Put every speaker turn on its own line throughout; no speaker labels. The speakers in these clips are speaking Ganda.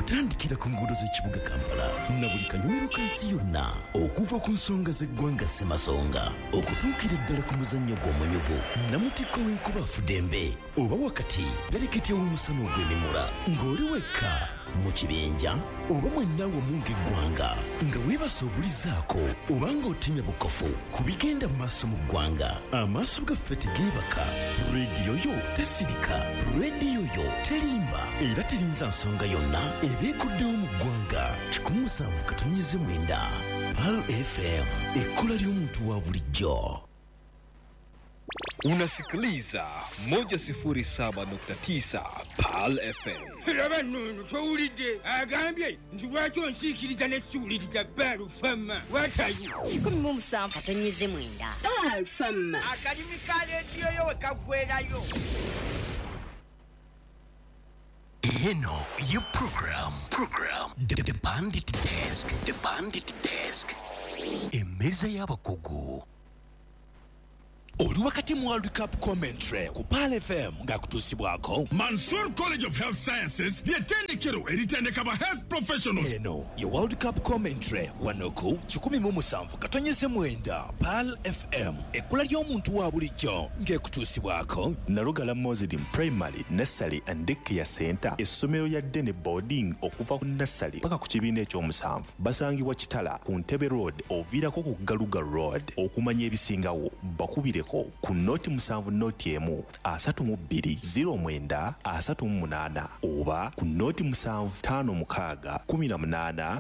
okutandikira ku nguudo z'ekibuga Kampala na buli kanyumiro kansi yonna okuva ku nsonga z'eggwanga Ssemasonga okutuukira ddala ku muzannyo gw'omunyuvu Namutikko w'enkuba Fudembe oba wakati galeketya w'omusana ogw'emimula ng'oli wekka mu kibinja oba mwennawo munga eggwanga nga weebase obulizaako oba ng'otemya bukofu ku bigenda mu maaso mu ggwanga amaaso gaffe tegeebaka rediyo yo tesirika rediyo yo terimba era terinza nsonga yonna ebeekuddewo mu ggwanga 107.9 PAL FM ekkola ly'omuntu wa bulijjo.
Unasikiliza 107.9 PAL FM.
Raba nunu towulidde agambye nti lwaki onsiikiriza n'essiwuliriza PAL FM. What are you?
107.9
PAL FM.
Akalimi ka leediyo yo wekaggwerayo.
Eno your program the Bandit Desk emeza y'abakugu oli wakati mu World Cup commentary ku PAL FM ng'akutuusibwako
Mansour College of Health Sciences ly'ettendekero eritendeka ba health professionals.
eno ye World Cup commentary wano ku 107.9 PAL FM ekkula ly'omuntu wa bulijjo ng'ekutuusibwako
Narugala Muslim Primary, Nursery and Daycare Center, essomero lya Dene Boarding okuva ku nursery paka ku kibiina ekyomusanvu basangibwa Kitala ku Ntebe Road oviirako ku Galuga Road. Okumanya ebisingawo bakubireko ku noti 7 noti emu 32 09 oba ku noti 7 5 18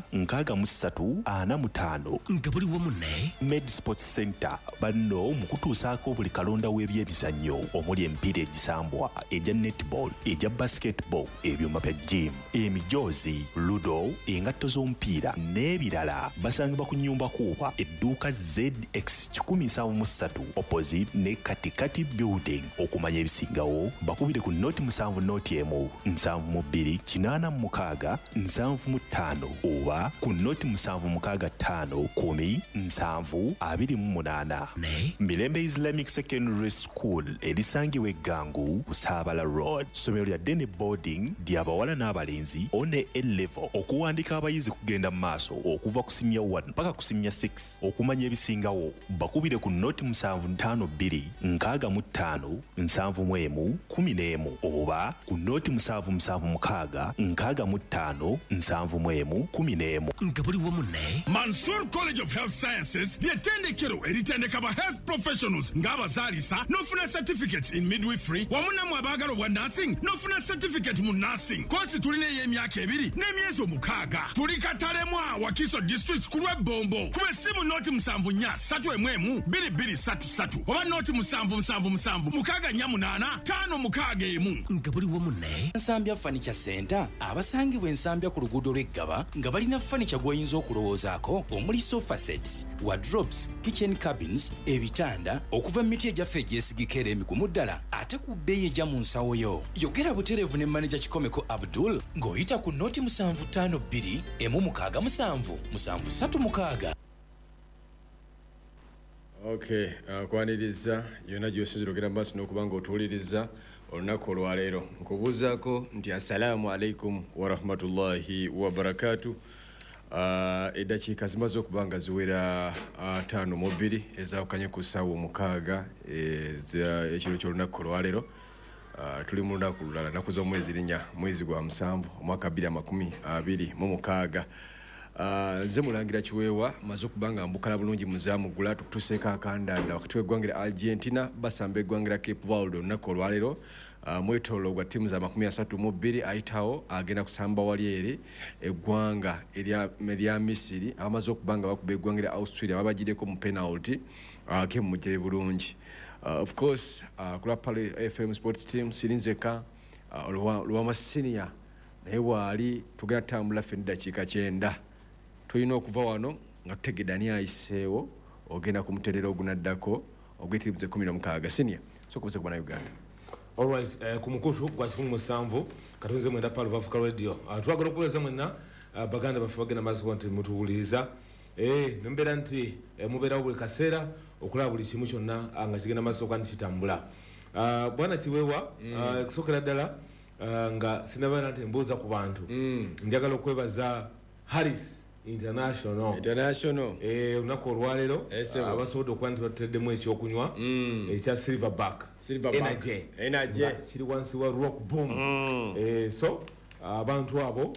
63
nga buli wamu ne
Med Sports Center banno mu kutuusaako buli kalonda w'ebyemizannyo omuli emipiira egisambwa egya netball egya basketball ebyuma bya gym emijoozi ludo engatto z'omupiira n'ebirala basangibwa ku nnyumba kuuba edduuka ZX 173 opposite ne Katikati building. Okumanya ebisingawo bakubire ku noti 7 noti emu 72 86 75 oba ku noti 765 10 728
ne
Mirembe Islamic Secondary School erisangibwa Eggangu Busabala Road. Somero lya Dene Boarding ly'abawala n'abalenzi one A-level okuwandika abayizi kugenda mu maaso okuva ku senior 1 mpaka ku senior 6. Okumanya ebisingawo bakubire ku noti 752 65 71 11 oba ku noti 776 65 71 11
nga buli wamu ne
Mansour College of Health Sciences ly'ettendekero eritendeka ba health professionals ng'abazaalisa n'ofuna certificate in midwifery wamu namwe abaagala obwa nursing n'ofuna certificate mu nursing. Kosi tulina ey'emyaka 2 n'emyezi 6. Tuli Katalemu Wakiso District ku Lwebombo. Kuba essimu noti 74 2233 oba noti 777 648 561
nga buli wamu ne
Nsambya Furniture Center abasangibwa ensambya ku luguudo lw'Eggaba nga balina furniture gw'oyinza okulowoozaako omuli sofa sets, wardrobes, kitchen cabins, ebitanda okuva mu miti egyaffe egyesigika era emigumu ddala ate ku bbeeyi ejja mu nsawo yo. Yogera butereevu ne manager Kikomeko Abdul ng'oyita ku noti 752 167 736.
Okay, kwaniriza yona gyosizirogera maaso n'okubanga otuwuliriza olunaku olwaleero nkubuuzaako nti assalamu alaikum warahmatullahi wabarakatuh. Eddakiika zimaze okubanga ziwera 52 ezaawukanye ku ssaawa 6 ekiro ky'olunaku olwaleero. Tuli mu lunaku lulala nnaku z'omwezi 4 mwezi gwa 7 omwaka 2026. Nze Mulangira Kiweewa maze okubanga mbukala bulungi muzaamugula tukutuseeko akandanda wakati w'eggwanga lya Argentina basamba eggwanga lya Cape Verde olunaku olwaleero. Mwetoolo gwa ttiimu za 32 ayitawo agenda kusamba wali eri eggwanga erya Misiri abamaze okubanga bakuba eggwanga lya Australia babagireko mu penalty ke mujje bulungi. Of course kula PAL FM Sports Team sirinzeka olwa senior naye waali tugenda tambula ffe eddakiika 9 tulina okuva wano nga tutegedde ani ayiseewo ogenda ku muterero ogunaddako ogw'ettiimu ze 16 senior so kubuze kubana Uganda.
Alright, ku mukutu gwa 17 katonze mwenda PAL Vavuka Radio. Twagala okuweza mwenna baganda baffe bagenda maaso nti mutuwuliriza nembeera nti mubeerawo buli kaseera okulaba buli kimu kyonna nga kigenda maaso kandi kitambula. Bwana Kiweewa, ekusookera ddala nga sinabana nti mbuuza ku bantu njagala okwebaza Harris International olunaku olwaleero abasobodde okuba nti bateddemu ekyokunywa ekya Silverback Energy kiri wansi wa Rock Boom so abantu abo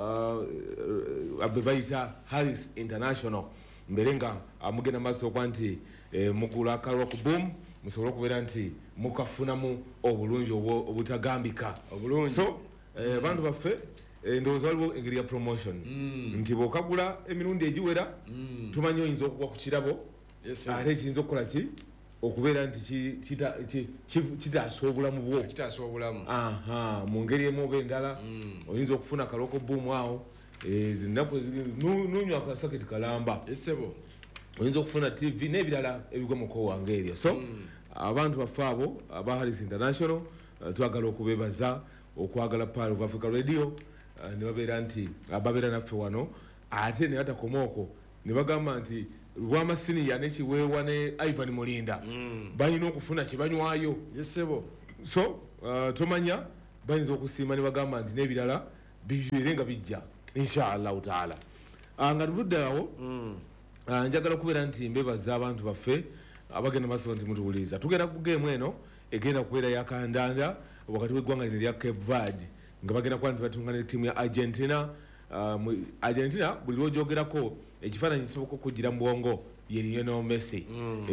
bayita Harris International mbere nga mugenda maaso okuba nti mugula ka Rock Boom musobole okubeera nti mukafunamu obulungi obutagambika so abantu baffe ndowooza waliwo engeri ya promotion nti bw'okagula emirundi egiwera tumanyi oyinza okugwa ku kirabo ate kiyinza okukola ki okubeera nti kitaasa obulamu bwo mu ngeri emu oba endala oyinza okufuna kaloko buumu awo zinaku nunywa akasaketi kalamba oyinza okufuna TV n'ebirala ebigwa mu kowange eryo so abantu baffe abo aba Harris International twagala okubebaza okwagala Pearl of Africa Radio ne babeera nti ababeera naffe wano ate ne batakomaoko ne bagamba nti lwamasiniya nekiweewa ne Ivan Mulinda balina okufuna kyebanywayo so tomanya bayinza okusiima ne bagamba nti n'ebirala bibeere nga bijja inshallah taala nga tuvudde awo njagala okubeera nti mbebaza abantu baffe abagenda maaso nti mutuwuliza tugenda ku geemu eno egenda kubeera yakandanda wakati w'eggwanga lino erya Cape Verde nga bagenda kuba nti batungana ne ttiimu ya Argentina Argentina buli lwogyogerako ekifaananyi kisoboka okugira mu bwongo ye Lionel Messi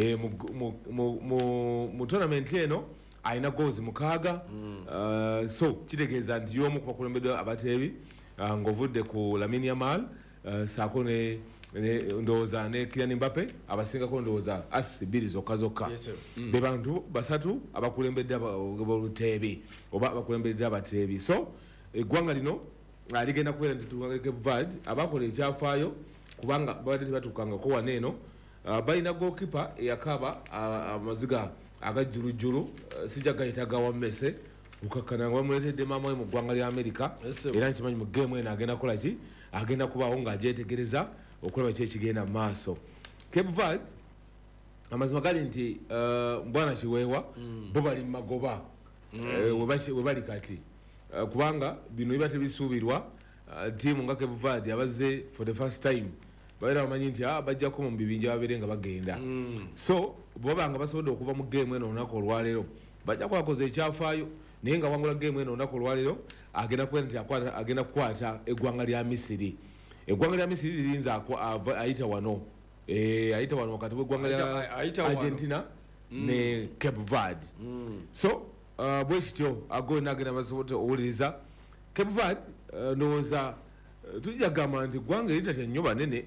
mu tournament eno alina goals 6 so kitegeeza nti y'omu ku bakulembeddwa abateebi ng'ovudde ku Lamine Yamal saako ndowooza ne Kylian Mbappe abasingako ndowooza asisi 2 zokka be bantu basatu abakulembedde oluteebi oba abakulembedde abateebi so eggwanga lino ligenda kubeera nti Cape Verde abakola ekyafaayo kubanga babadde tebatukangako wano eno balina goalkeeper eyakaaba amaziga agajjulujjulu sijja gayita gawammese lukakkana nga bamuleetedde maama we mu ggwanga lya Amerika era nkimanyi mu geemu eno agenda kukola ki agenda kubaawo ng'agyetegereza okulaba ki ekigenda mu maaso Cape Verde amazima gali nti bwana kiweewa bo bali mu magoba we bali kati kubanga bino biba tebisuubirwa ttiimu nga Cape Verde abazze for the first time babeera bamanyi nti bajjako mu bibinja babeere nga bagenda so bobanga basobodde okuva mu geemu eno olunaku olwaleero bajja kwakoza ekyafaayo naye nga wangula geemu eno olunaku olwaleero agenda kubeera nti agenda kukwata eggwanga lya Misiri eggwanga lya Misiri lirinza ayita wano wakati w'eggwanga lya Argentina ne Cape Verde so bwe kityo ago nagenda basobodde owuliriza Cape Verde ndowooza tujja gamba nti ggwanga eritatya nnyo banene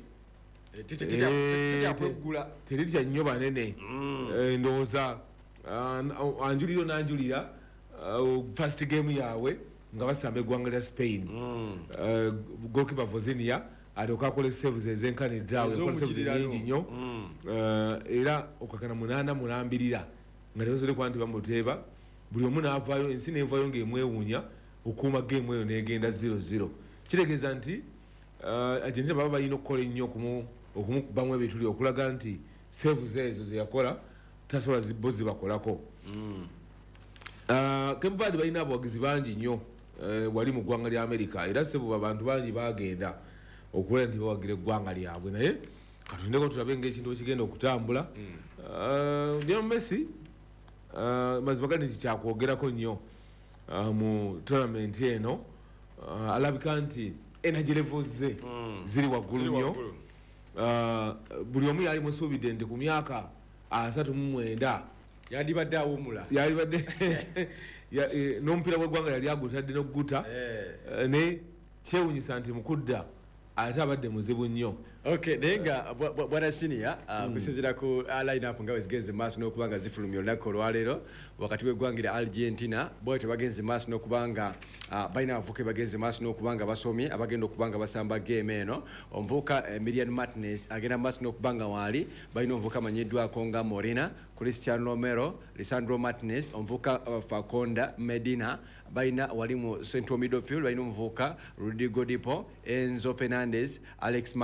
teritya nnyo banene ndowooza anjuliro n'anjulira first game yaabwe nga basamba eggwanga lya Spain goalkeeper Vozinia alyoka akola saves ezenkaniddeawe akola saves nyingi nnyo era okakana 8 mulambirira nga tebasobodde kuba nti bamuteeba buli omu n'avaayo ensi neevaayo ng'emwewuunya okuuma geemu eyo n'egenda 0-0 kitegeeza nti Argentina baba balina okukola ennyo okumukubamu ebituli okulaga nti saves ezo zeyakola tasobola zibbo zibakolako Cape Verde balina abawagizi bangi nnyo wali mu ggwanga lya Amerika era sebo abantu bangi bagenda okulaba nti bawagira eggwanga lyabwe naye katundeko tulabe ng'ekintu ekigenda okutambula Lionel Messi mazima gali kikyakwogerako nnyo mu tournament eno alabika nti energy levels ze ziri waggulu nnyo buli omu yali musuubidde nti ku myaka 39
yandibadde awumula
yalibadde n'omupiira gw'eggwanga yali agutadde n'okuguta ne kyewunyisa nti mukudda ate abadde muzibu nnyo
okay naye nga bwana senior kusinziira ku line up nga wezigenze maaso n'okuba nga zifulumya olunaku olwaleero wakati w'eggwanga lya Argentina bo tebagenze maaso n'okuba nga balina abavubuka bagenze maaso n'okuba nga basomye abagenda okuba nga basamba game eno omuvubuka Emilian Martinez agenda maaso n'okuba nga waali balina omuvubuka amanyiddwako nga Morena Cristiano Romero Lisandro Martinez omuvubuka Faconda Medina balina wali mu central midfield balina omuvubuka Rodrigo Dipo Enzo Fernandez Alex McAllister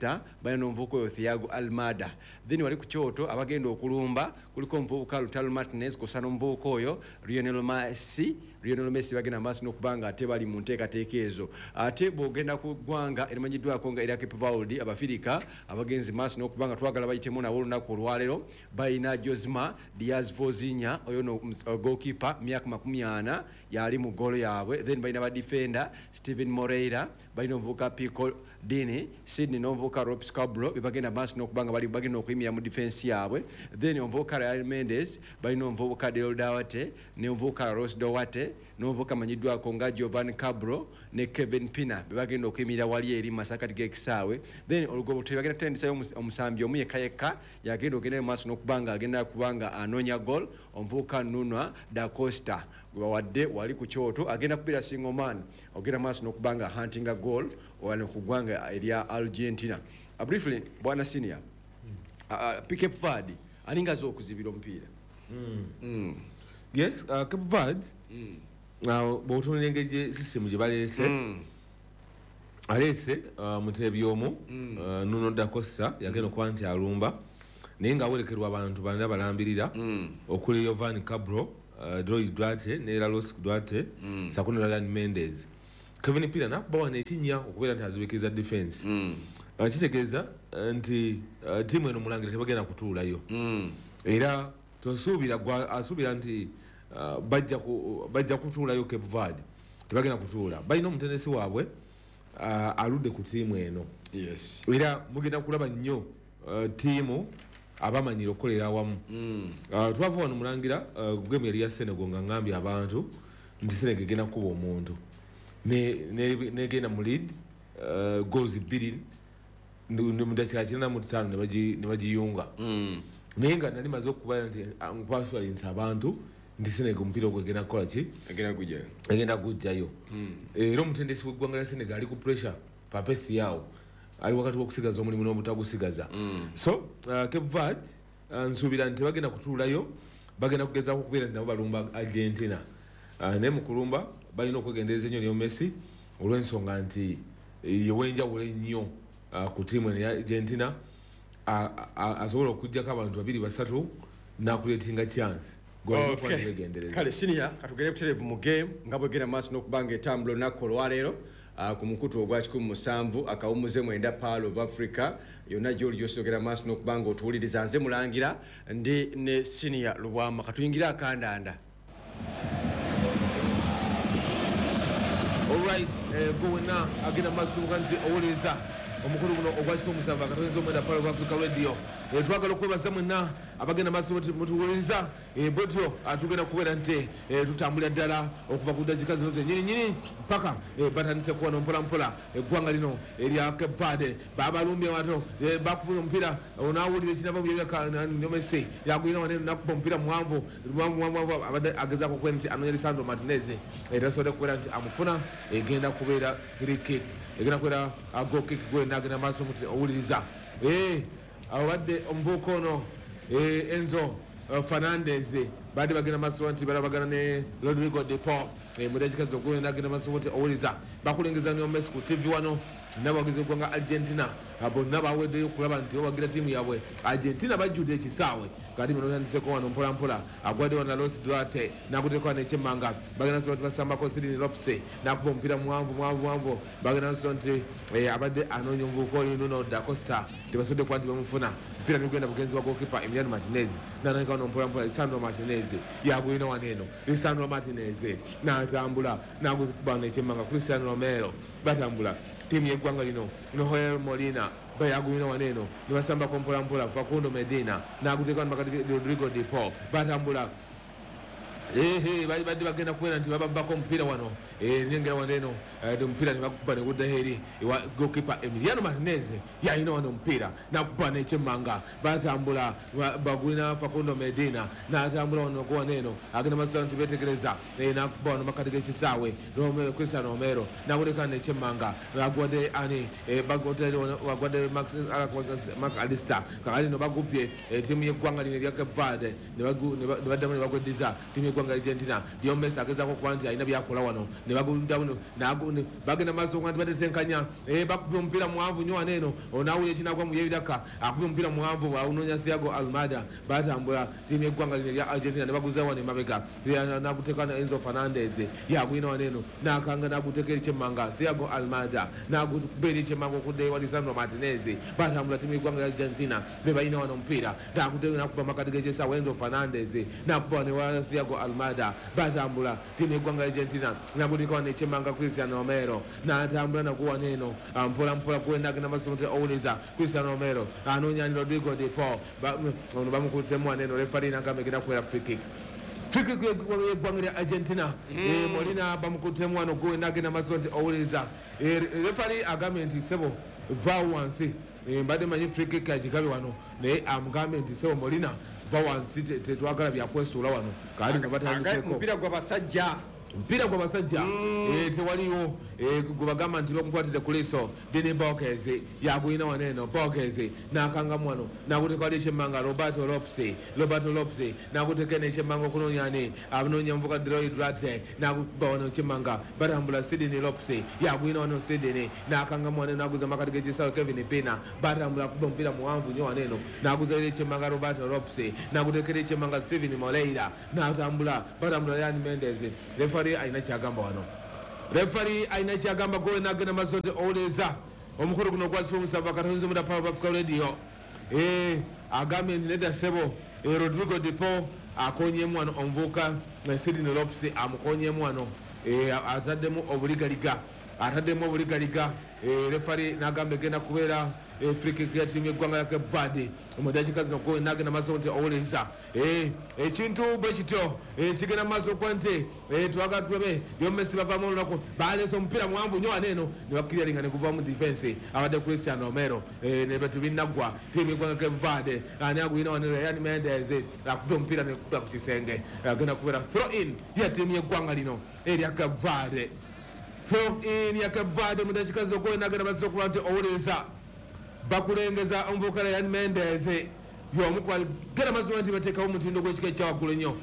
Costa balina omuvubuka oyo Thiago Almada. Then wali ku Kyoto abagenda okulumba kuliko omuvubuka Lautaro Martinez kusana omuvubuka oyo Lionel Messi bagenda maaso n'okubanga ate bali mu nteekateeka ezo. Ate bw'ogenda ku ggwanga erimanyiddwako nga erya Cape Verde Abafirika abagenzi maaso n'okubanga twagala bayitemu nabo olunaku olwaleero balina Josma Diaz Vozinha oyo no goalkeeper myaka 40 yali mu goolo yaabwe. Then balina ba defender Steven Moreira balina omuvubuka Pico Dini Sydney n'omuvubuka Robs Cabral bagenda maaso n'okubanga bali bagenda okuyimira mu defense yaabwe. Then omuvubuka Real Mendes balina omuvubuka Del Dawate ne omuvubuka Ross Dowate n'omuvubuka manyiddwako nga Giovanni Cabral ne Kevin Pina bagenda okuyimira wali eri Masaka gekisaawe. Then olugobo bagenda kutendesayo omusambi omu yekka yagenda ogenda maaso n'okubanga agenda kubanga anoonya goal omuvubuka Nuno da Costa wadde wali ku Kyoto agenda kubira Singoman ogenda maaso n'okubanga hunting a goal wali ku ggwanga erya Argentina. Briefly bwana senior Cape Verde alingazo okuzibira omupiira.
Yes, Cape Verde bw'otunula engeri system gye baleese aleese muteebi omu Nuno da Costa yagenda okuba nti alumba naye ng'awerekerwa abantu bana balambirira okuli Giovanni Cabral, Droid Duarte ne Carlos Duarte sakuno Ryan Mendes. Kevin Pina nakubawa nekinnya okubeera nti azibikiriza defense kitegeeza nti tiimu eno mulangira tebagenda kutuulayo era asuubira nti bajja kutuulayo Cape Verde tebagenda kutuula balina omutendesi waabwe aludde ku tiimu eno era mugenda kulaba nnyo tiimu abamanyira okukolera awamu. Twava wano mulangira gemu yali ya Senegal nga ngambye abantu nti Senegal egenda kuba omuntu negenda mu lead goals 2 mu dakiika 95 ne bagiyunga naye nga nali maze okukubaira nti nkwaswalinsa abantu nti Senegal omupiira ogwegenda kukola ki egenda gujjayo. Era omutendesi w'eggwanga lya Senegal ali ku pressure Pape Thiaw ali wakati w'okusigaza omulimu n'obutagusigaza. So Cape Verde nsuubira nti bagenda kutuulayo bagenda kugezaako okubeera nti nabo balumba Argentina naye mu kulumba balina okwegendereza ennyo Leo Messi olw'ensonga nti yewenjawulo ennyo ku tiimu eno ya Argentina asobola okuggyako abantu 2-3 n'akuleetinga chance.
Kale senior katugere buterevu mu game nga bwegenda maaso n'okubanga etambula olunaku olwaleero ku mukutu ogwa 17 akawumuze mwenda Pearl of Africa yonna gy'oli gy'osogera maaso n'okubanga otuwuliriza nze mulangira ndi ne senior Lubwama katuyingira akandanda.
Alright, gowena agenda maaso nti owuliriza omukulu guno ogwa 17 akatoneza omwenda Pearl of Africa Radio. Twagala okwebaza mwenna abagenda maaso mutuwuliriza bwetyo tugenda kubeera nti tutambulira ddala okuva ku dakiika zino zennyini mpaka batandise kuwano mpolampola eggwanga lino erya Cape Verde babalumbye wato bakufuna omupiira onaawulira ekinava mu Messi yagulina wane nakuba omupiira muwanvu abadde agezaako okubeera nti anoonya Lisandro Martinez tasobodde kubeera nti amufuna egenda kubeera free kick egenda kubeera goal kick gwena agenda maaso muti owuliriza abadde omuvubuka ono Enzo Fernandez badde bagenda maaso nti balabagana ne Rodrigo de Paul mu dakiika zogwena agenda maaso muti owuliriza bakulengeza Leo Messi ku TV wano n'abawagizi b'eggwanga Argentina bonna baweddeyo okulaba nti bawagira tiimu yaabwe Argentina bajjudde ekisaawe kati bino batandiseko wano mpolampola agwadde wano Carlos Duarte n'akuteekwa n'ekyemmanga bagenda so nti basambako Sidney Lopes n'akuba omupiira muwanvu bagenda so nti abadde anoonya omuvubuka oli Nuno da Costa tebasobodde kuba nti bamufuna omupiira nigwenda bugenzi wa goalkeeper Emiliano Martinez n'ananika wano mpolampola Lisandro Martinez yagulina waneeno Lisandro Martinez n'atambula n'agukuba n'ekyemmanga Cristiano Romero batambula tiimu y'eggwanga lino Noel Molina bayagulina waneeno nibasambako mpolampola Facundo Medina n'aguteeka makati Rodrigo de Paul batambula badde bagenda kubeera nti bababbako omupiira wano nengera waneeno omupiira nebakuba negudda eri ewa goalkeeper Emiliano Martinez yalina wano omupiira nakuba n'ekyemmanga batambula bagulina Facundo Medina n'atambula wano waneeno agenda masala nti betegereza nakuba wano makati g'ekisaawe Cristiano Romero n'aguleka n'ekyemmanga agwadde ani bagwadde Mark Alister kakali no bagupye tiimu y'eggwanga lino erya Cape Verde ne baddamu ne bagweddiza tiimu yeggwanga Argentina Lionel Messi agezaako okuba nti alina byakola wano ne bagenda maaso nga nti batesenkanya bakuba omupiira muwanvu nnyo wano eno onaawulira ekinagwa mu yebiraka akuba omupiira muwanvu awunoonya Thiago Almada batambula ttiimu yeggwanga lino erya Argentina ne baguza wano emabega naguteeka Enzo Fernandez yagwina wano eno nakanga naguteeka eri kyemmanga Thiago Almada naguba eri kyemmanga okudda ewa Lisandro Martinez batambula ttiimu yeggwanga lya Argentina be balina wano omupiira nakuba makati g'ekyesawa Enzo Fernandez nakuba wano ewa Thiago Almada batambula ttiimu yeggwanga lya Argentina naguteeka wano ekyemmanga Cristiano Romero natambula naguwa wano eno mpola mpola gwenda agenda masonte owuleza Cristiano Romero anoonya ni Rodrigo de Paul ono bamukulisemu wano eno refari nagamba egenda kuwera free kick yeggwanga lya Argentina Molina bamukutemu wano gwenda agenda masonte owuleza refari agambye nti sebo va wansi mbadde manyi free kick agigabe wano naye amugambye nti sebo Molina va wansi tetwagala byakwesuula wano kaali nga batandiseko
omupiira gw'abasajja
tewaliwo gwe bagamba nti bamukwatidde ku liiso Dini Borges yaguyina wano eno Borges nakangamu wano naguteeka wali ekyemmanga Roberto Lopes naguteeka nekyemmanga okunoonyani abanoonya muvuka Deroy Drate naguba wano ekyemmanga batambula Sidney Lopes yaguyina wano Sidney nakangamu wano naguza makati g'ekisawe Kevin Pina batambula kuba omupiira muwanvu nnyo wano eno naguza eri ekyemmanga Roberto Lopes naguteekera ekyemmanga Steven Moreira batambula Ryan Mendes refari aina kyagamba wano gwe nagenda mazote owuleza omukolo guno gwasibwa omusava katonze muda Power of Africa Radio agambye nti nedda sebo Rodrigo de Paul akonyemu wano omuvubuka Sidney Lopes amukonyemu wano ataddemu obuligaliga refari nagamba egenda kubeera free kick ya tiimu yeggwanga lya Cape Verde omudakiika zino gwe nagenda maaso nti owuleza ekintu bwe kityo kigenda maaso okuba nti twagala tulebe Lionel Messi bavaamu olunaku baleese omupiira muwanvu nnyo wano eno ne bakiriyalinga ne guva mu defense abadde Cristiano Romero ne betubinaggwa tiimu yeggwanga Cape Verde ani aguyina wano Ryan Mendes akuba omupiira nekuba ku kisenge agenda kubeera throw in ya tiimu yeggwanga lino erya Cape Verde throw in ya Cape Verde mudakiika zino gwe nagenda maaso okuba nti owuleza bakulengeza omuvubuka Ryan Mendes y'omu kwagera mazima nti bateekawo omutindo gw'ekika ekyawaggulu nnyo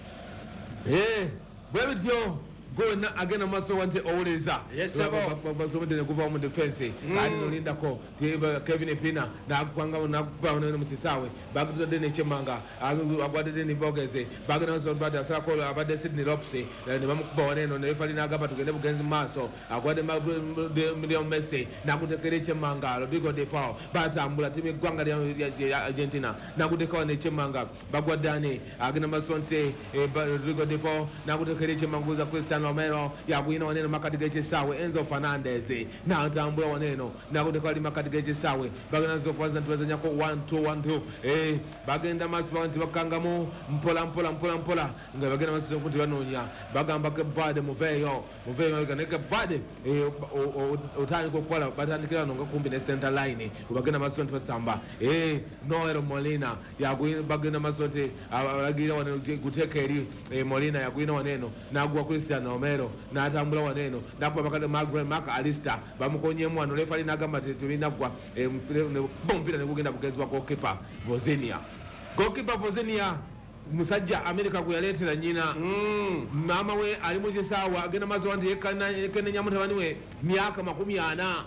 bwe bityo gonna agenda maaso nti owuleza ne guva mu defense ati nolindako Kevin Pina nakubangamu mukisaawe bagutadde nekyemmanga agwadde Dini Borges bagenda maaso badde asalako abadde Sidney Lopes ne bamukuba wano eno nerefali n'agamba tugende bugenzi mu maaso agwadde Lionel Messi nakuteekera ekyemmanga Rodrigo de Paul batambula tiimu yeggwanga lya Argentina nakuteeka wano ekyemmanga bagwadde ani agenda maaso nti Rodrigo de Paul nakuteekera ekyemmanga guza Cristiano Romero yagwina wano eno makati g'ekisaawe Enzo Fernandez natambula wano eno nakuteeka wali makati g'ekisaawe bagenda zokubaza nti bazanyako 1-2 bagenda maaso nti bakangamu mpola nga bagenda maaso nti banoonya bagamba Cape Verde muveeyo ne Cape Verde otandika okukola batandikira wano nga kumbi ne center line bagenda maaso nti basamba Noel Molina bagenda maaso nti alagira wano guteeka eri Molina yagwina wano eno naguwa Cristiano Romero natambula wano eno nakuba makati Mark Alister bamukonyemu wano refali nagamba tebinaggwa omupiira negugenda bugenzi wa goalkeeper Vozenia musajja America gwe yaleetera nnyina maama we ali mu kisaawa agenda maaso nti yekenenya mutabani we myaka 40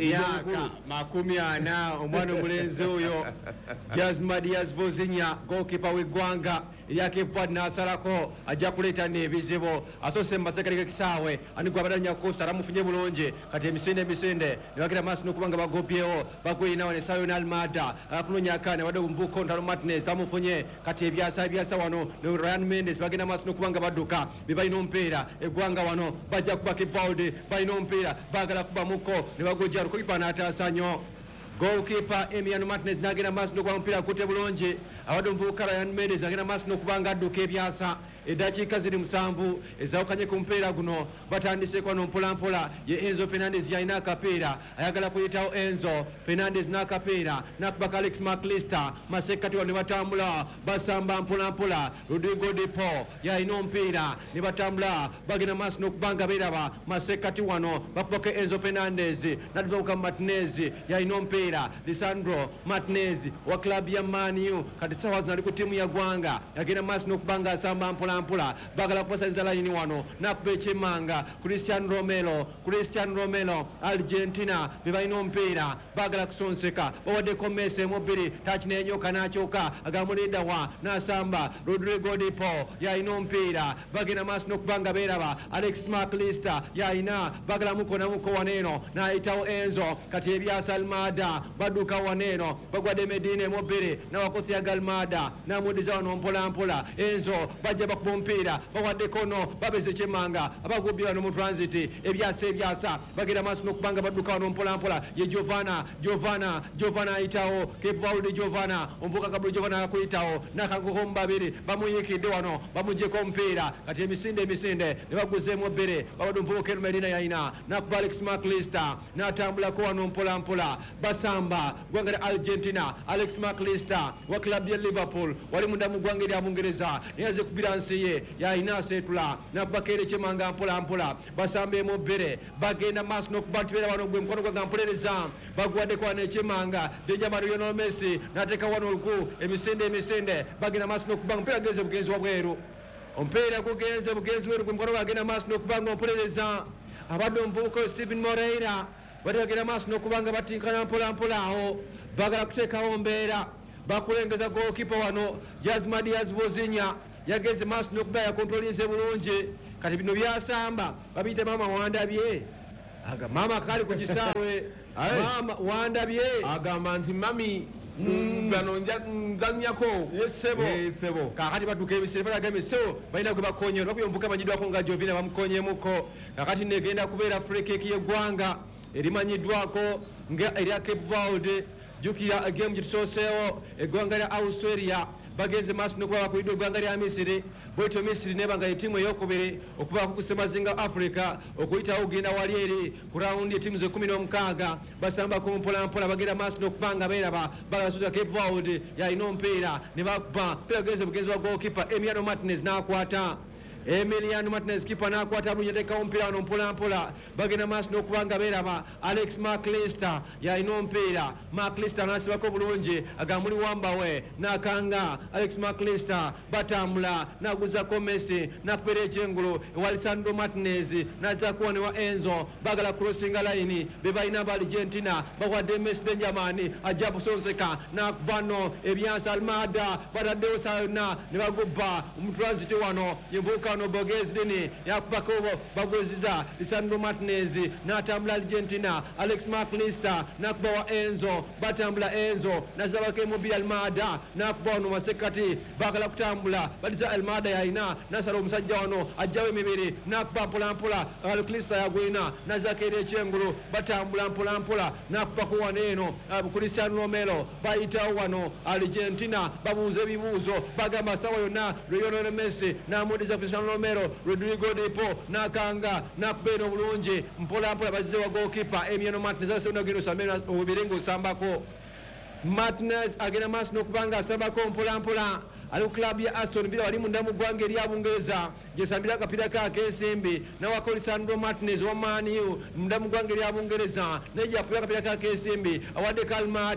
omwana omulenzi oyo Jasmine Diaz Vozenia goalkeeper w'eggwanga erya Cape Verde n'asalako ajja kuleeta n'ebizibu asoose mu masekati g'ekisaawe ani gwe abadde nyakusa aramufunye bulungi kati emisinde ne bagenda maaso n'okuba nga bagobyewo bagweyina wano Sayona Almada akunoonya akaana wadde omuvubuka Ntalo Martinez tamufunye kati ebyasa wano ne Ryan Mendes bagenda maaso n'okuba nga badduka be balina omupiira eggwanga wano bajja kuba Cape Verde balina omupiira baagala kubamuko ne bagojja goalkeeper n'ataasa nnyo goalkeeper Emiliano Martinez n'agenda maaso n'okuba omupiira akutte bulungi awadde omuvubuka Ryan Mendes agenda maaso n'okuba nga adduka ebyasa eddakiika ziri 7 ezawukanye ku mupiira guno batandise kwano mpolampola ye Enzo Fernandez yalina akapiira ayagala kuyitawo Enzo Fernandez n'akapiira nakubaka Alex McAllister masekati wano ne batambula basamba mpolampola Rodrigo de Paul yalina omupiira ne batambula bagenda maaso n'okuba nga beeraba masekati wano bakubaka Enzo Fernandez n'atuvubuka Martinez yalina omupiira ompeera Lisandro Martinez wa club ya Man U kati sawa zino ali ku tiimu ya ggwanga agenda maaso n'okubanga asamba mpolampola baagala kupasaliza layini wano nakuba ekyemmanga Cristiano Romero Argentina be balina omupiira baagala kusonseka bawaddeko Messi emubiri takinenyoka n'akyoka agamulida wa n'asamba Rodrigo Di Paul yalina omupiira bagenda maaso n'okubanga beeraba Alex McAllister yalina baagala muko waneeno n'ayitawo Enzo kati ebyasa Almada badduka waneeno bagwadde Medina emubiri n'awakosi ya Galmada n'amudiza wano mpolampola Enzo bajja bakuba omupiira bawaddeko no babeze kyemmanga abagubbi wano mu transit ebyasa bagenda maaso n'okubanga badduka wano mpolampola ye Giovanna ayitawo Cape Verde Giovanna omuvuka kabulu Giovanna akuyitawo n'akangoko mu babiri bamuyikidde wano bamugyeko omupiira kati emisinde ne baguzeemu ebbere bawadde omuvubuka Medina yalina nakuba Alex McAllister n'atambulako wano mpolampola basamba ggwanga lya Argentina Alex McAllister wa club ya Liverpool wali munda mu ggwanga erya Bungereza naye aze kubira nsi ye yalina aseetula nakuba Kaire Kyemmanga mpolampola basamba emubbere bagenda maaso n'okuba nti beera wano gwe mukono gwanga mpolereza baguwaddeko wano ekyemmanga Benjamin Lionel Messi n'ateeka wano oluku emisinde bagenda maaso n'okuba omupiira genze bugenzi wabweru omupiira gugenze bugenzi weru gwe mukono gwagenda maaso n'okubanga ompolereza abadde omuvubuka Steven Moreira bagenda maaso n'okubanga batinkana mpolampola awo bagala kuteekawo mbeera bakulengeza gokipa wano Jasmine Diaz Vozinha yageze maaso n'okuba yakontrolinze bulungi kati bino byasamba babiyita maama wandabye maama kali ku kisaawe maama wandabye
agamba nti mami bano nzanyako
sebo kakati badduka ebisere balagambye sebo balina gwe bakonyera bakuba omuvuka amanyiddwako nga Jovina bamukonyemuko kakati negenda kubeera free kick y'eggwanga erimanyiddwako nga erya Cape Verde jukira game gitusoseewo eggwanga lya Australia bagenze maaso n'okuba bakulidde eggwanga lya Misiri bwetyo Misiri nebanga yetiimu eyokubiri okuvaako ku ssemazinga Africa okuyitawo ogenda wali eri ku rawundi etiimu ze 16 basambako mpolampola bagenda maaso n'okubanga beeraba bagasuza Cape Verde yalina omupiira ne bakuba mpiira genze bugenzi wa goalkeeper Emiliano Martinez n'akwata Emiliano Martinez kipa n'akwata bulungi ateekawo omupiira wano mpolampola bagenda maaso n'okubanga beeraba Alex McAllister yalina omupiira McAllister n'asibako bulungi agamuli wambawe n'akanga Alex McAllister batambula n'aguzako Messi n'akupeera ekyengulu ewa Lisandro Martinez n'azzaako wano ewa Enzo bagala crossinga line be balina aba Argentina bawadde Messi Benjamin ajja busonseka n'akubano ebyansa Almada bataddewo saa yonna ne bagubba omutransit wano yenvuuka wano Borges Dini yakubako bagoziza Lisandro Martinez n'atambula Argentina Alex McAllister n'akuba wa Enzo batambula Enzo n'azabako emubiri Almada n'akuba wano masekati bagala kutambula baliza Almada yalina n'asala omusajja wano ajjawo emibiri n'akuba mpolampola Alclista yagwina n'azako eri ekyengulu batambula mpolampola n'akubako wano eno Cristiano Romero bayitawo wano Argentina babuuza ebibuuzo bagamba sawa yonna Lionel Messi n'amudiza Cristiano Romero Rodrigo Di Paul n'akanga n'akuba eno bulungi mpolampola bazze wa goalkeeper Emiliano Martinez asebona gendo samena obubirengo osambako Martinez agenda maaso n'okubanga asambako mpolampola ali ku club ya Aston Villa wali munda mu ggwanga erya Bungereza gyesambira akapiira kaako ensimbi nawako Lisandro Martinez wa Man U munda mu ggwanga erya Bungereza nejapula akapiira kaako ensimbi awaddeko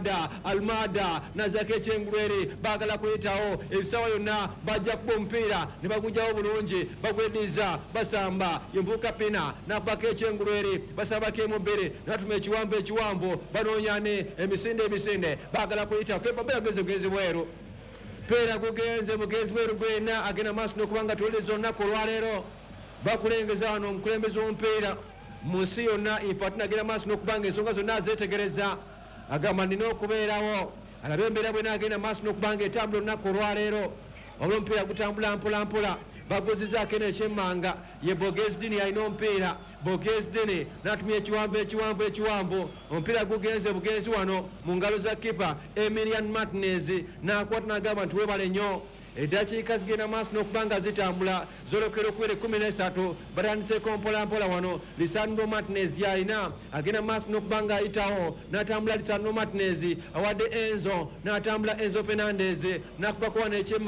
Almada nazako ekyengulu eri baagala kuyitawo ebisawa yonna bajja kuba omupiira ne bagujjawo bulungi bagweddiza basamba yenvuuka pina nakubako ekyengulu eri basambako emubbiri natuma ekiwanvu banoonyane emisinde baagala kuyitawo kebabera geze bweru peera gugenze mugenzi bweru gwena agenda maaso n'okubanga tuwuliriza olunaku olwaleero bakulengeza wano omukulembeze w'omupiira mu nsi yonna infatina agenda maaso n'okubanga ensonga zonna azeetegereza agamba nina okubeerawo alabe embeera bwena agenda maaso n'okubanga etambula olunaku olwaleero wabula omupiira gutambula mpolampola bagozizaako eno ekyemmanga ye Borges Dini yalina omupiira Borges Dini n'atumya ekiwanvu omupiira gugenze bugenzi wano mu ngalo za kipa Emiliano Martinez n'akwata n'agamba nti webale nnyo eddakiika zigenda maaso n'okubanga zitambula zolekera okuwera 13 batandiseeko mpolampola wano Lisandro Martinez yalina agenda maaso n'okubanga ayitawo n'atambula Lisandro Martinez awadde Enzo n'atambula Enzo Fernandez n'akubako wano ekyemmanga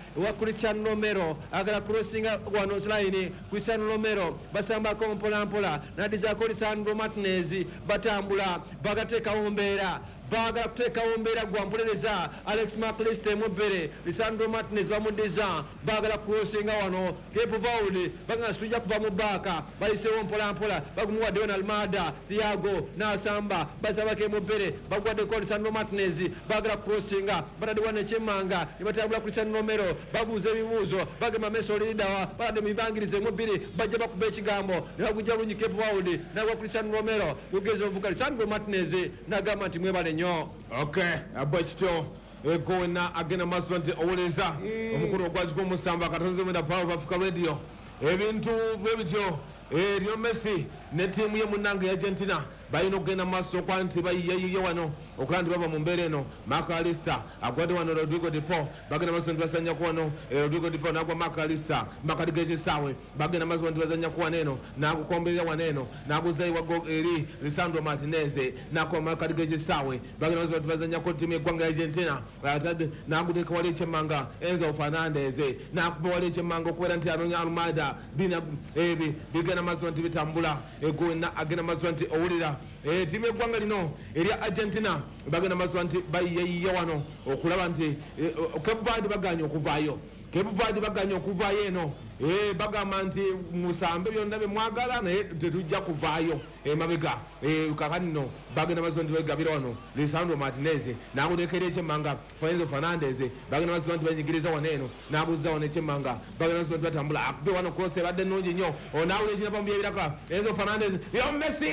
ewa Cristiano Romero agala crossinga wano line Cristiano Romero basambako mpolampola nadizaako Lisandro Martinez batambula bagateekawo mbeera bagala kuteekawo mbeera gwampolereza Alex McAllister mubbere Lisandro Martinez bamudiza bagala crossinga wano Cape Verde bagala situja kuva mu baaka bayiseewo mpolampola bagumuwaddeyo na Almada Thiago nasamba basabake mubbere bagwaddeko Lisandro Martinez bagala crossinga bataddewa nekyemmanga ne batambula Cristiano Romero babuuza ebibuuzo bagema Meso Lidawa badde mibangirize mubbiri bajja bakuba ekigambo ne bagujja bulungi Cape Verde nagwa Cristiano Romero lugeze ovuga Lisandro Martinez nagamba nti mwebale nnyo.
Okay, abwekityo egowena agenda maaso nti owuleza omukulu ogwaziko omusamba akatonze mwenda Power of Africa Radio ebintu bwe bityo Lionel Messi ne tiimu ye munnange ya Argentina balina okugenda maaso okwa nti bayiye wano okulaba nti bava mu mbeera eno McAllister agwadde wano Rodrigo de Paul bagenda maaso nti bazanyako wano Rodrigo de Paul nagwa McAllister makati g'ekisaawe bagenda maaso nti bazanyako wano eno nagukomberera wano eno naguzayiwago eri Lisandro Martinez nako makati g'ekisaawe bagenda maaso nti bazanyako tiimu y'eggwanga ya Argentina nagudeka wali ekyemmanga Enzo Fernandez nakuba wali ekyemmanga okubeera nti anonya Almada bina ebi bigenda maaso nti bitambula egwena agenda maaso nti owulira tiimu y'eggwanga lino erya Argentina bagenda maaso nti bayiye wano okulaba nti Cape Verde baganye okuvaayo Cape Verde baganye okuvaayo eno bagamba nti musambe byonna bye mwagala naye tetujja kuvaayo emabega kakati nno bagenda maaso nti begabira wano Lisandro Martinez nagutekera ekyemmanga Enzo Fernandez bagenda maaso nti banyigiriza wano eno naguza wano ekyemmanga bagenda maaso nti batambula akube wano cross ebadde nnungi nnyo onawula ekinava mu byebiraka Enzo Fernandez Lionel Messi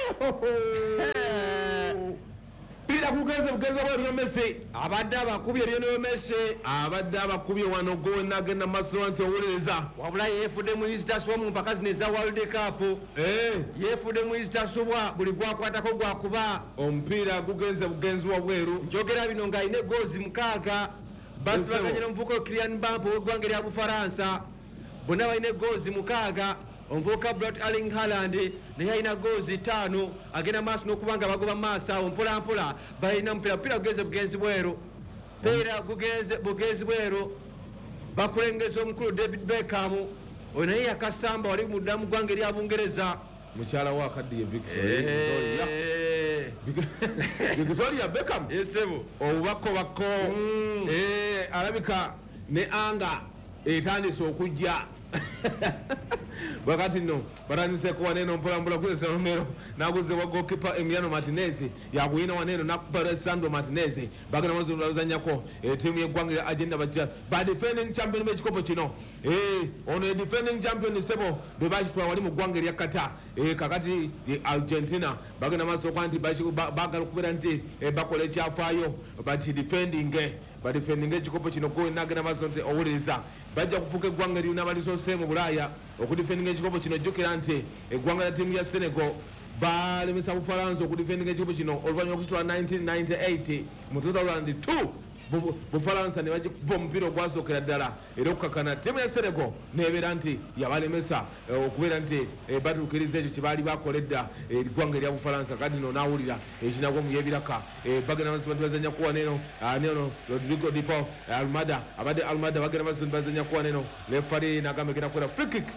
pira kugeze bugeze bwa Lionel Messi abadde abakubye Lionel Messi abadde abakubye wano gonna agenda maaso nti owuliriza wabula yeefudde mu isitasubwa mu mpaka zino eza World Cup yeefudde mu isitasubwa buli gwakwatako gwakuba omupiira gugenze bugenzi wabweru njogera bino ng'alina egoozi 6 basi baganyira omuvuko Kylian Mbappe w'eggwanga erya Bufaransa bonna balina egoozi 6 omuvubuka Brot Erling Haaland naye alina goozi 5 agenda maaso n'okubanga bagoba maaso awo mpolampola balina mupiira gugeze bugenzi bweru piira gugeze bugenzi bweru bakulengeza omukulu David Beckham oyo naye yakasamba wali mudda mu ggwanga erya Bungereza mukyala wa kaddiye Victoria Beckham yesebo obubako alabika ne anga etandise okujja wakati no baranise ko waneno mpolampola kule Romero naguze wa goalkeeper Emiliano Martinez yakuyina waneno na Lisandro Martinez bagana mazo bazanyako timu y'eggwanga ya Argentina bajja ba defending champion b'ekikopo kino ono defending champion sebo bebashitwa wali mu ggwanga lya Qatar kakati Argentina bagana mazo kwanti bagala kubera nti bakola ekyafaayo but defending ekikopo kino ko nagana mazo nti owuliriza bajja kufuka eggwanga lino abalisose mu Bulaya okudefendinga ekikopo kino jjukira nti eggwanga lya tiimu ya Senegal balemesa Bufalansa okudefendinga ekikopo kino oluvannyuma okukitwala 1998 mu 2002 Bufalansa ne bagikuba omupiira ogwasookera ddala era okukakana tiimu ya Senegal nebeera nti yabalemesa okubeera nti batuukiriza ekyo kyebaali bakoledda eggwanga erya Bufalansa kati no naawulira ekinagwa mu yebiraka bagenda maaso bazanya kuwa neno Rodrigo de Paul Almada abadde Almada bagenda maaso bazanya kuwa neno lefari nagamba kera kwera free kick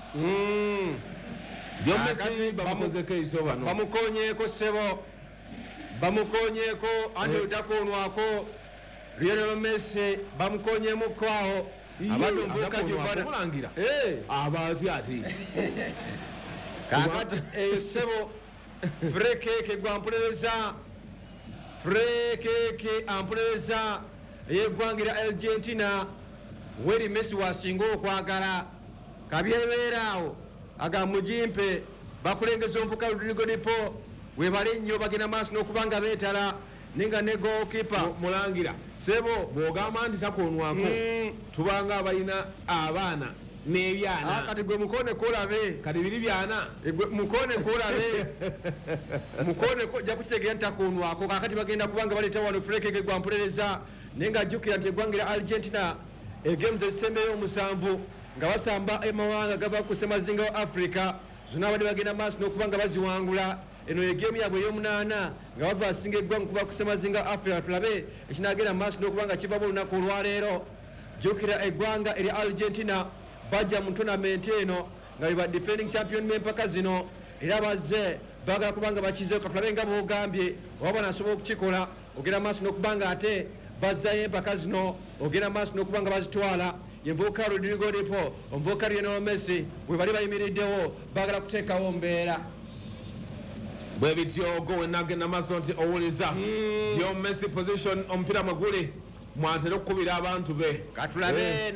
Messi bamukozeko iso bano bamukonyeeko sebo bamukonyeeko ate utakonwako Lionel Messi bamukonyemu kwawo abadde omuvubuka gy'omulangira abati ati kakati sebo frekeke gwampulereza frekeke ampulereza ey'eggwanga erya Argentina weri Messi wasinga okwagala kabyebeeraawo agamujimpe bakulengeza omuvubuka Rodrigo de Paul webali nnyo bagenda maaso n'okubanga beetala ninga ne goalkeeper mulangira sebo bwogamba nti takonwako tubanga abalina abaana n'ebyana kati gwe mukone kolabe kati biri byana mukone kolabe mukone jja kukitegera nti takonwako kakati bagenda kubanga baleeta wano frekeke gwampulereza naye nga jjukira nti eggwanga erya Argentina egames ezisembeyo 7 nga basamba emawanga gava ku ssemazinga wa Africa zonna badde bagenda maaso n'okubanga baziwangula eno egemu yabwe ey'omunaana nga bava asinga eggwanga kuva ku ssemazinga Africa tulabe ekinagenda maaso n'okubanga kiva mu lunaku olwaleero
jukira eggwanga eri Argentina bajja mu tournament eno nga beba defending champion m'empaka zino era bazze bagala kubanga bakize katulabe nga bogambye waba nasobola okukikola ogenda maaso n'okubanga ate bazzayo empaka zino ogenda maaso n'okubanga bazitwala yenvubuka Rodrigo de Paul omuvubuka Lionel Messi bwe bali bayimiriddewo bagala kuteekawo mbeera
bwe bityo go wenagenda maaso nti owuliza tyo Messi position omupiira mweguli mwatera okukubira abantu be
katulabe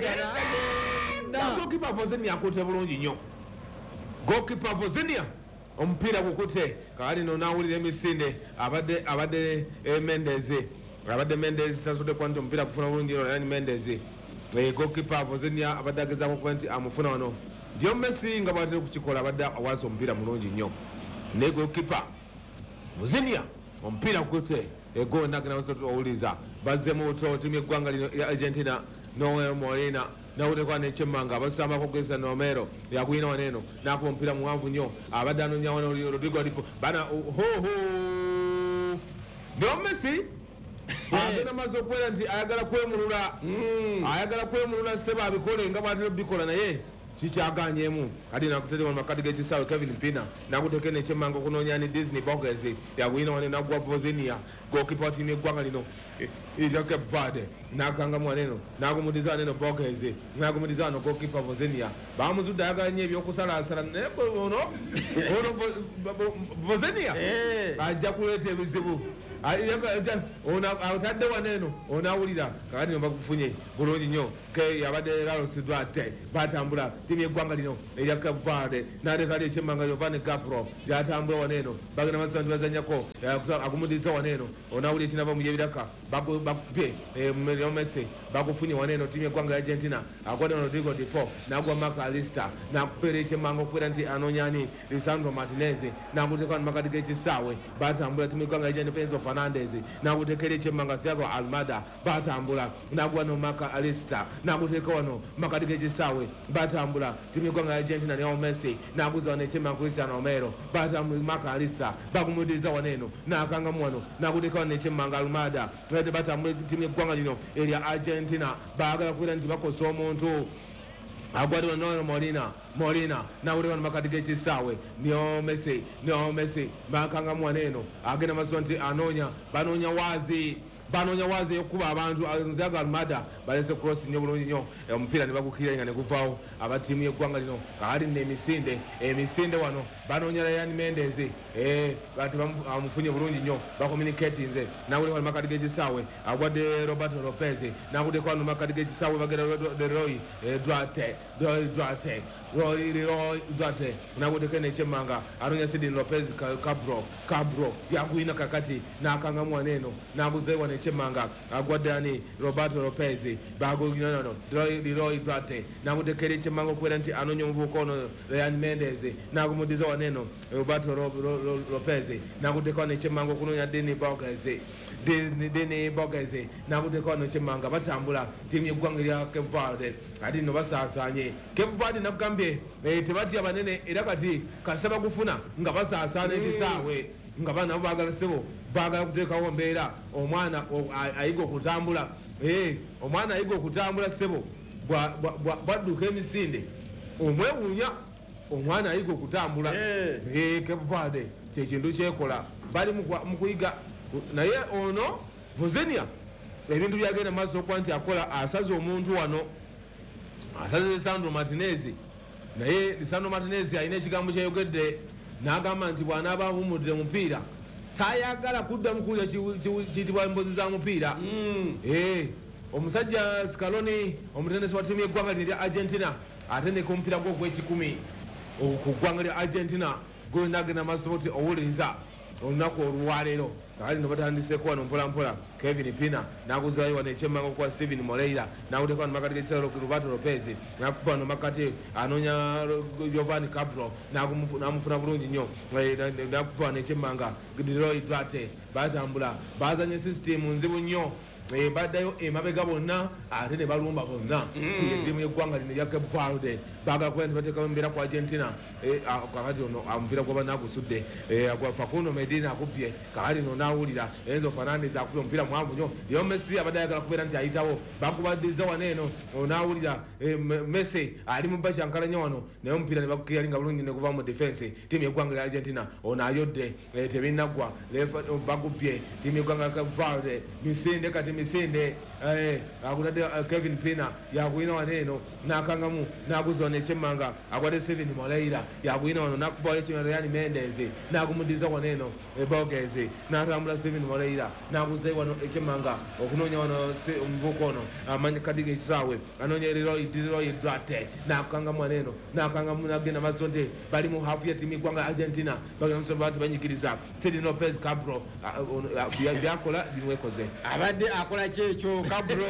gokipa Vozinia akute bulungi nnyo gokipa Vozinia omupiira gukute kakati no nawulira emisinde abadde Mendez tasodde kuba nti omupiira gufuna bulungi yani Mendez gokipa Vozinia abadde agezaako kuba nti amufuna wano tyo Messi nga bwatera okukikola abadde awaasa omupiira mulungi nnyo ne gokipa Vozinia omupiira gukute ego nagenda basatu owuliza bazzemu buto timu eggwanga lino ya Argentina Noel Molina nawulekwa nekyemmanga basambako kugeza Nomero yakuyina waneno nakuba omupiira muwanvu nnyo abadde anonya wano Rodrigo Dipo bana hoho Leo Messi agenda maze okubeera nti ayagala kwemulula seba abikole nga bwatera bikola naye kikyaganyemu ati nakuterewa makadi g'ekisaawe Kevin Pina nakuteke nekyemmanga okunoonya ni Disney Boggers yakuyina wane nagwa Vozinia gokipa wa tiimu eggwanga lino erya Cape Verde nakangamu waneno nagumudiza waneno Boggers nagumudiza wano gokipa Vozinia bamuzudde ayagala nnyo ebyokusalaasala naye ono Vozinia ajja kuleeta ebizibu otadde waneno onawulira kakati nobakufunye bulungi nnyo yabadde Carlos Duarte batambula timu eggwanga lino erya Cape Verde natekali ekyemmanga Giovanni Capro lyatambula waneno bagenda masisa nti bazanyako akumudiza waneno onawulira ekinava mu yebiraka bakupye Leo Messi bakufunye waneno timu eggwanga ya Argentina akwata Rodrigo de Paul nagwa McAllister nakupeera ekyemmanga okubeera nti anonyani Lisandro Martinez nakuteeka wano makati g'ekisaawe batambula timu eggwanga ya Defense of Fernandez nakuteekera ekyemmanga Thiago Almada batambula nagwa no McAllister nakuteeka wano makati g'ekisaawe batambula timu eggwanga ya Argentina Leo Messi naguza wano ekyemmanga Cristiano Romero batambula McAllister bakumudiza waneno nakangamu wano nakuteeka wano ekyemmanga Almada batambula timu eggwanga lino erya Argentina baagala kubeera nti bakosa omuntu agwadde Noel Molina nawulira wano makati g'ekisaawe Leo Messi bakangamu waneno agenda maso nti banoonya waazi yokuba abantu Thiago Almada balese cross nnyo bulungi nnyo omupiira ne bagukira nga ne guvaawo abatiimu y'eggwanga lino kakati emisinde wano banoonya Ryan Mendez bati bamufunye bulungi nnyo bakommunicatinze nawulira wano makati g'ekisaawe agwadde Roberto Lopez nakuddeko wano makati g'ekisaawe bagenda Leroy Duarte nakuddeko nekyemmanga anoonya Sidney Lopez Cabro yaguyina kakati nakangamu waneno naguzeewa nekyemmanga agwadde ani Roberto Lopez baguyinano Leroy Duarte nakutekera ekyemmanga okubeera nti anoonya omuvubuka ono Ryan Mendez nagumudiza waneno Roberto Lopez nakuteeka wano ekyemmanga okunoonya Disney Boggers nakuteeka wano ekyemmanga batambula tiimu y'eggwanga erya Cape Verde ati no basaasaanye Cape Verde nakugambye tebatya banene era kati kasaba kufuna nga basaasaana ekisaawe nga bana nabo baagala sebo baagala kuteekawo mbeera omwana ayiga okutambula omwana ayiga okutambula sebo bwadduka emisinde omwewuunya omwana ayiga okutambula Cape Verde kyekintu kyekola bali mu kuyiga naye ono Vozinia ebintu byagenda maaso okuba nti akola asaze omuntu wano asaze Lisandro Martinez naye Lisandro Martinez alina ekigambo kyeyogedde n'agamba nti bw'anaaba awumuddire mupiira tayagala kuddamu kuwulira kiyitibwa embozi za mupiira omusajja Scaloni omutendesi wa ttiimu y'eggwanga lya Argentina atendeka omupiira gwe ogw'ekikumi ku ggwanga lya Argentina gwenagenda maaso oti owuliriza olunaku olwaleero kakati no batandiseko wano mpolampola Kevin Pina naguzayo wano ekyemmanga okuwa Steven Moreira nakuteka wano makati g'ekisalo Roberto Lopez nakuba wano makati anoonya Giovanni Cabro namufuna bulungi nnyo nakuba wano ekyemmanga Leroy Duarte batambula bazanye system nzibu nnyo baddayo emabega bonna ate ne balumba bonna tiimu y'eggwanga lino erya Cape Verde baagala kuba nti bateekawo embeera ku Argentina kakati ono omupiira gwaba nagusudde agwa Facundo Zinedine akubye kakati nonawulira Enzo Fernandez akubye omupiira muwanvu nnyo Leo Messi abadde ayagala kubeera nti ayitawo bakubaddiza wano eno onawulira Messi ali mu bakyankalanya wano naye omupiira ne bakukiyalinga bulungi ne kuva mu defense tiimu y'eggwanga lya Argentina ono ayodde tebinnagwa bagubye tiimu y'eggwanga lya Cape Verde misinde kati misinde akutadde Kevin Pina yakuyina wano eno nakangamu naguza wano ekyemmanga akwate Steven Moreira yakuyina wano nakubawo ekyemmanga Ryan Mendes nagumudiza wano eno Borges natambula Steven Moreira naguza wano ekyemmanga okunoonya wano omuvubuka ono amanyi kadiga ekisaawe anoonya Leroy Duarte nakangamu wano eno nakangamu nagenda maso nti bali mu hafu ya tiimu y'eggwanga Argentina bagenda musobola nti banyigiriza Sergio Lopez Cabral byakola bimwekoze
abadde akola kyekyo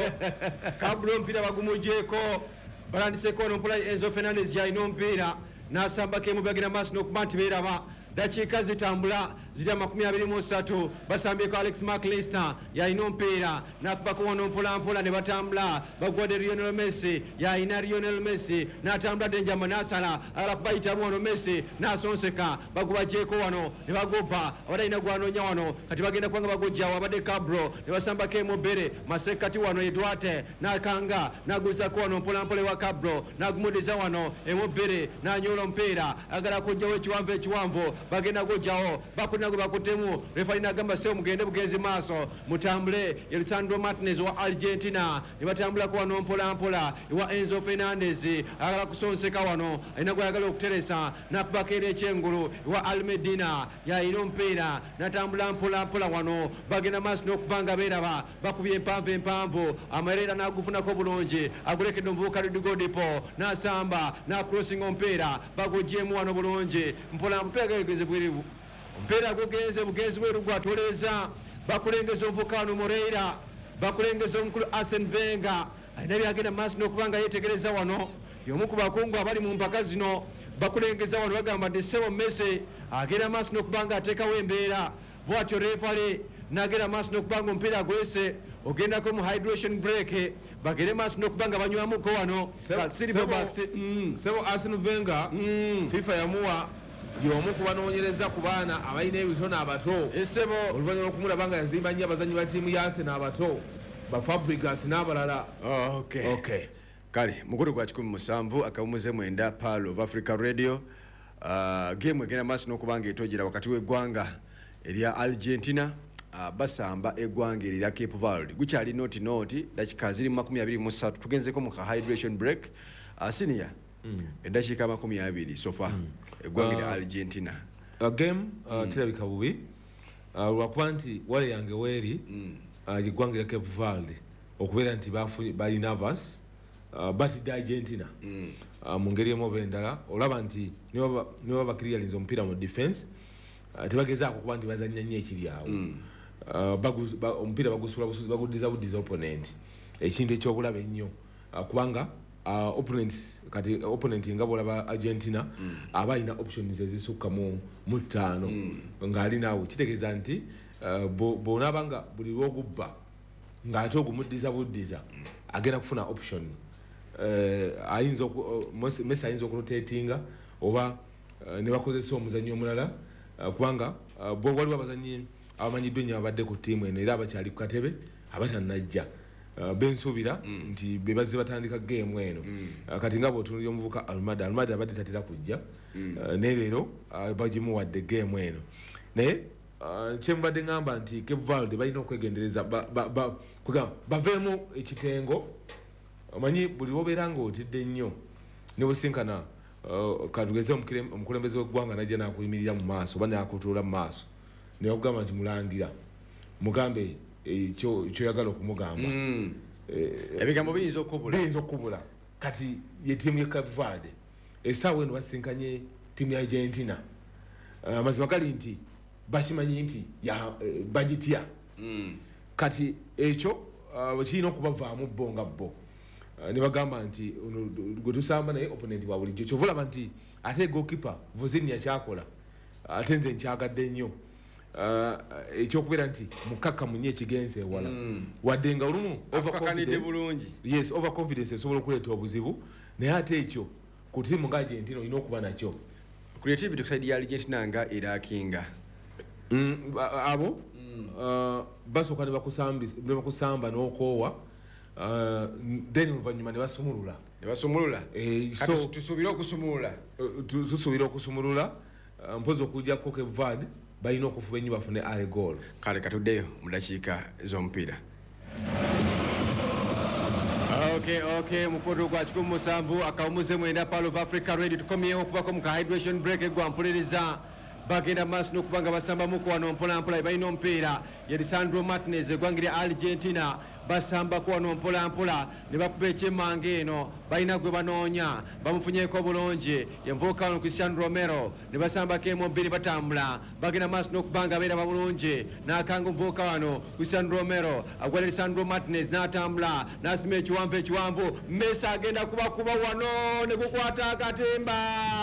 Cabral mpira bagumujeeko balandiseko nompola Enzo Fernandez yalina omupiira n'asambako emu bagenda maaso n'okuba nti beeraba dakiika zitambula ziri 23 basambyeko Alex McAllister yalina omupiira nakubako wano mpolampola ne batambula bagwadde Lionel Messi yalina Lionel Messi n'atambula denjama n'asala alala kubayitamu wano Messi n'asonseka bagubajeeko wano ne bagoba abadde alina gwanoonya wano kati bagenda kubanga bagojjawo abadde Cabral ne basambako emubere masekati wano Eduarte n'akanga n'aguzako wano mpolampola ewa Cabral n'agumudiza wano emubere n'anyoola omupiira agala kujjawo ekiwanvu bagenda gojjawo bakunago bakutemu refari nagamba sewo mugende bugenzi maaso mutambule Lisandro Martinez wa Argentina ne batambulako wano mpolampola ewa Enzo Fernandez agala kusonseka wano alina gwayagala okuteresa nakubako era ekyengulu ewa Almedina yalina omupiira natambula mpolampola wano bagenda maaso n'okubanga beeraba bakubye empanvu amarera nagufunako bulungi agulekedde omuvubuka Rodrigo Dipo nasamba nakrosinga omupiira bagujjemu wano bulungi mpolampola bwiribu omupiira gugenze bugenzi bweru gwatoleza bakulengeza omuvubuka wano Moreira bakulengeza omukulu Arsene Wenger alina byagenda maaso n'okubanga yeetegereza wano y'omu ku bakungu abali mu mpaka zino bakulengeza wano bagamba nti Sebo Messi agenda maaso n'okubanga ateekawo embeera bw'atyo refale n'agenda maaso n'okubanga omupiira gwese ogendako mu hydration break bagende maaso n'okubanga banywamuko wano
Sebo Arsene Wenger FIFA yamuwa y'omu kubanoonyereza ku baana abalina ebitono abato oluvannyuma lw'okumulaba nga yazimba nnyo abazannyi ba ttiimu ya Arsenal abato ba Fabregas n'abalala.
Okay. Kale mukutu gwa 17 akawumuze mwenda Pearl of Africa Radio game egenda maaso n'okubanga etojera wakati w'eggwanga erya Argentina basamba eggwanga erya Cape Verde gukyali noti dakika ziri 23 tugenzeko mu hydration break senior edakiika 20 so far eggwanga erya Argentina
game terabika bubi lwakuba nti wale yange weeri eggwanga erya Cape Verde okubeera nti bali nervous but Argentina mu ngeri emu oba endala olaba nti niba bakiriyalinza omupiira mu defense tebagezaako kuba nti bazannya nnyo ekiri awo omupiira baguddiza opponent ekintu ekyobulaba ennyo kubanga opponent nga bwolaba Argentina aba alina options ezisukka mu 5 ng'ali naawe kitegeeza nti bw'onaaba nga buli lw'ogubba ng'ate ogumuddiza agenda kufuna option Messi ayinza okurotatinga oba ne bakozesa omuzannyo omulala kubanga waliwo abazannyi abamanyiddwa ennyo abadde ku ttiimu eno era abakyali ku katebe abatannajja bensuubira nti be bazze batandika geemu eno kati nga bw'otunuulira omuvubuka Almada abadde tatera kujja naye leero bagimuwadde geemu eno naye kyemubadde ngamba nti Cape Verde balina okwegendereza baveemu ekitengo omanyi buli lwobeera ng'otidde nnyo ne businkana katugeze omukulembeze w'eggwanga najja n'akuyimirira mu maaso oba n'akutuula mu maaso naye okugamba nti mulangira mugambe kyoyagala okumugamba
ebigambo biyinza
okubula kati ye ttiimu ye Cape Verde essaawa eno basinkanye ttiimu ya Argentina amazima gali nti bakimanyi nti bagitya kati ekyo kirina okubavaamu bo nga bo ne bagamba nti gwe tusamba naye opponent wa bulijjo kyova olaba nti ate goalkeeper Vozinha kyakola ate nze nkyagadde nnyo ekyokubeera nti mukakkamu nnyo ekigenze ewala wadde nga olumu overconfidence esobola okuleeta obuzibu naye ate ekyo ku ttiimu nga Argentina olina okuba nakyo
creativity kuside ya Argentina nga erakinga
abo basooka ne bakusamba n'okoowa then oluvannyuma ne basumulula tusuubira okusumulula mpozi okujjako kevad balina okufuba ennyo bafune alegol
kale katuddeyo mu dakiika z'omupiira.
Okay, mukodo gwa 17 akawumuze mwenda Pearl of Africa Radio tukomyeho okuvako mu hydration break egwampuliriza bagenda maaso n'okubanga basamba muko wano mpolampola balina omupiira yali Sandro Martinez egwangira Argentina basambako wano mpolampola ne bakuba ekyemmange eno balina gwe banoonya bamufunyeeko obulungi yenvuuka wano Cristiano Romero ne basambako emobiri batambula bagenda maaso n'okubanga abeera babulungi n'akanga omuvuuka wano Cristiano Romero agwalira Sandro Martinez n'atambula n'asima ekiwanvu Messi agenda kubakuba wano ne gukwata akatimba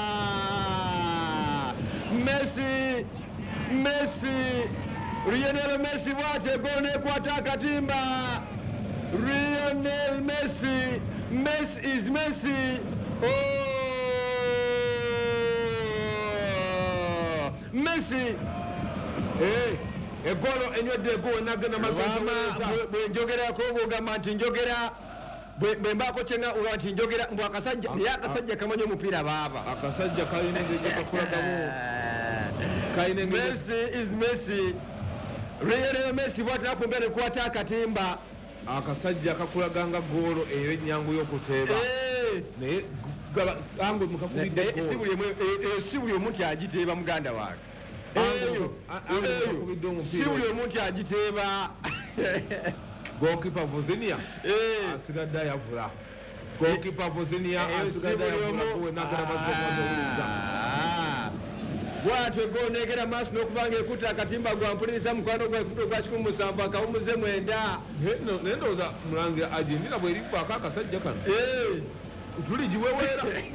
Messi Lionel Messi bwate gol nekwata akatimba Lionel Messi is Messi Messi
egolo enywedde egolo nagenda mazozeza
bwenjogerako ngogamba nti njogera bwembako kyena olwa nti njogera mbw akasajja naye akasajja kamanyi omupiira baaba
akasajja kalina engeri kakolagamu
Messi is Messi Lionel Messi bwati napombera nekwata akatimba
akasajja kakulaganga goolo era ennyangu y'okuteeba naye angwe mukakubidde
si buli omu nti agiteeba muganda wange si buli omu nti agiteeba
goalkeeper Vozinia asigadde ayavula goalkeeper Vozinia asigadde ayavula kuwe nagala bazokwaza
bwate go negera maaso n'okubanga ekuta akatimba gwampuliriza mukwano gwa 17 akawumuze mwenda
naye ndowooza mulangira Argentina bwerivaako akasajja kano tuli giweweera